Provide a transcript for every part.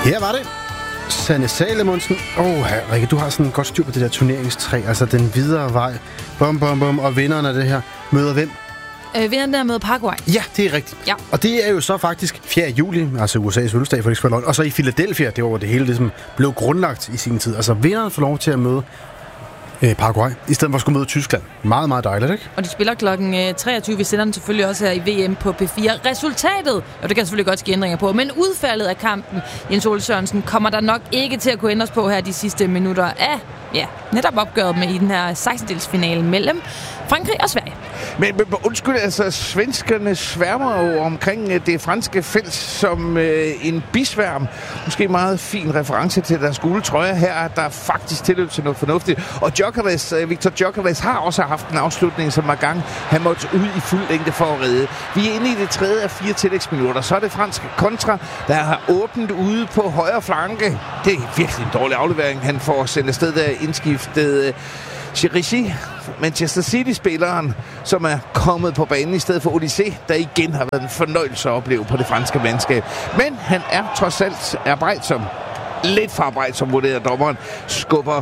Her var det. Sanne Salomonsen. Rikke, du har sådan godt styr på det der turneringstræ. Altså den videre vej. Bum, bum, bum. Og vinderen af det her møder hvem? Vinderen der møder Paraguay. Ja, det er rigtigt. Ja. Og det er jo så faktisk 4. juli, altså USA's fødselsdag for eksempel. Og så i Philadelphia, det var det hele ligesom blev grundlagt i sin tid. Altså vinderen får lov til at møde Paraguay, i stedet for at skulle møde Tyskland. Meget, meget dejligt, ikke? Og de spiller klokken 23. Vi sender den selvfølgelig også her i VM på P4. Resultatet, og det kan selvfølgelig godt ske ændringer på, men udfaldet af kampen, Jens Ole Sørensen, kommer der nok ikke til at kunne ændres på her de sidste minutter af netop opgøret med i den her 16-delsfinale mellem Frankrig og Sverige. Men undskyld, altså svenskerne sværmer jo omkring det franske felt som en bisværm. Måske meget fin reference til deres gule trøjer. Her er der faktisk tilløb til noget fornuftigt. Og Victor Gyökeres har også haft en afslutning, som var gang. Han måtte ud i fuld længde for at redde. Vi er inde i det 3. af 4 tillægsminutter. Så er det franske kontra, der har åbent ude på højre flanke. Det er virkelig en dårlig aflevering. Han får sendt afsted der indskiftet Chirichi, Manchester City-spilleren, som er kommet på banen i stedet for Odyssey, der igen har været en fornøjelse at opleve på det franske mandskab. Men han er trods alt arbejdsom. Lidt for arbejdsom, vurderer dommeren. Skubber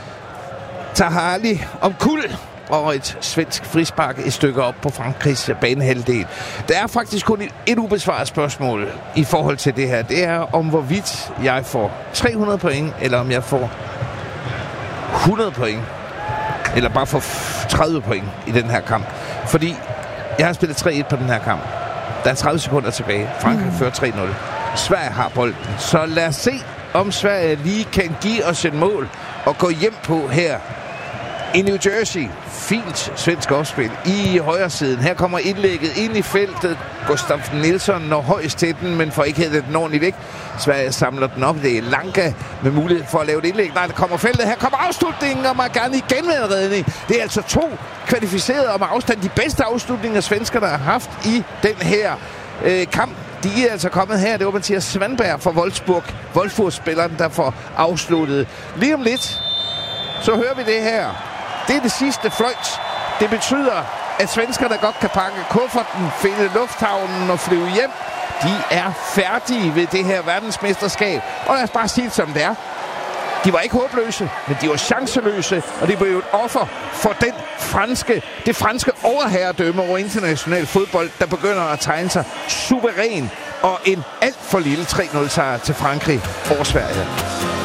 Tahali omkuld og et svensk frispark et stykke op på Frankrigs banehalvdel. Der er faktisk kun et ubesvaret spørgsmål i forhold til det her. Det er om hvorvidt jeg får 300 point, eller om jeg får 100 point. Eller bare få 30 point i den her kamp. Fordi jeg har spillet 3-1 på den her kamp. Der er 30 sekunder tilbage. Frankrig fører 3-0. Sverige har bolden. Så lad os se, om Sverige lige kan give os et mål og gå hjem på her i New Jersey. Fint svensk opspil i højre siden. Her kommer indlægget ind i feltet. Gustav Nilsson når højst til den, men får ikke hættet den ordentligt væk. Sverige samler den op. Det er Lanka med mulighed for at lave et indlæg. Nej, der kommer feltet. Her kommer afslutningen, og Magani igen med en redning. Det er altså 2 kvalificerede og med afstand de bedste afslutninger, svenskerne har haft i den her kamp. De er altså kommet her. Det var Mathias Svanberg fra Wolfsburg. Wolfsburg-spilleren, der får afsluttet. Lige om lidt, så hører vi det her. Det er det sidste fløjt. Det betyder, at svenskerne godt kan pakke kufferten, finde lufthavnen og flyve hjem. De er færdige ved det her verdensmesterskab. Og lad os bare sige det som det er. De var ikke håbløse, men de var chanceløse, og det blev jo et offer for det franske overherredømme over international fodbold, der begynder at tegne sig suveræn og en alt for lille 3-0 sejr til Frankrig over Sverige.